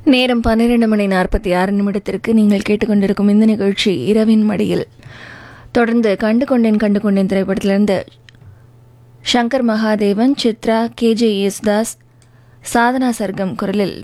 நேரம் 12:46 நீங்கள் கேட்டுக்கொண்டிருக்கும் இந்த நிகழ்ச்சி இரவின் மடியில். தொடர்ந்து கண்டு கொண்டேன் திரைப்படத்திலிருந்து சங்கர் மகாதேவன், சித்ரா, KJ யேசுதாஸ், சாதனா சர்க்கம் குரலில்